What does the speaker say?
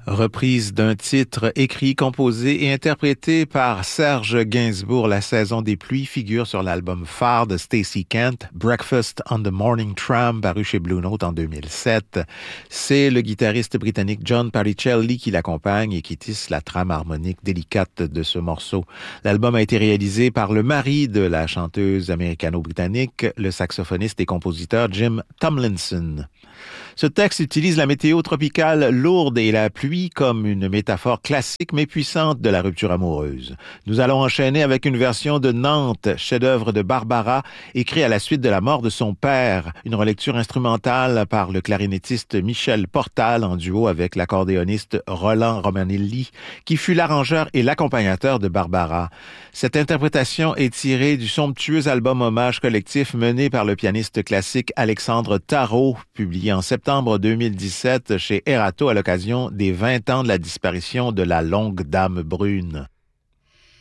Reprise d'un titre écrit, composé et interprété par Serge Gainsbourg, La saison des pluies figure sur l'album phare de Stacey Kent, Breakfast on the Morning Tram, paru chez Blue Note en 2007. C'est le guitariste britannique John Patricelli qui l'accompagne et qui tisse la trame harmonique délicate de ce morceau. L'album a été réalisé par le mari de la chanteuse américano-britannique, le saxophoniste et compositeur Jim Tomlinson. Ce texte utilise la météo tropicale lourde et la pluie comme une métaphore classique mais puissante de la rupture amoureuse. Nous allons enchaîner avec une version de Nantes, chef-d'œuvre de Barbara, écrit à la suite de la mort de son père, une relecture instrumentale par le clarinettiste Michel Portal en duo avec l'accordéoniste Roland Romanelli, qui fut l'arrangeur et l'accompagnateur de Barbara. Cette interprétation est tirée du somptueux album hommage collectif mené par le pianiste classique Alexandre Tarot, publié en septembre 2017 chez Erato à l'occasion des 20 ans de la disparition de la longue dame brune.